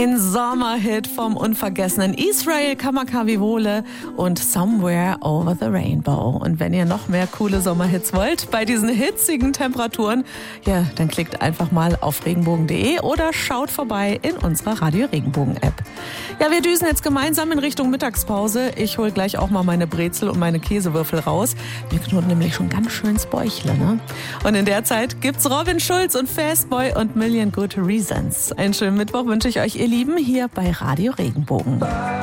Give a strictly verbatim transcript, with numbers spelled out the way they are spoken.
Ein Sommerhit vom unvergessenen Israel Kamakawiwo'ole und Somewhere Over the Rainbow. Und wenn ihr noch mehr coole Sommerhits wollt, bei diesen hitzigen Temperaturen, ja, dann klickt einfach mal auf regenbogen punkt de oder schaut vorbei in unserer Radio Regenbogen App. Ja, wir düsen jetzt gemeinsam in Richtung Mittagspause. Ich hole gleich auch mal meine Brezel und meine Käsewürfel raus. Mir knurrt nämlich schon ganz schön das Bäuchle, ne? Und in der Zeit gibt's Robin Schulz und Fastboy und Million Good Reasons. Einen schönen Mittwoch wünsche ich euch, ihr Lieben, hier bei Radio Regenbogen.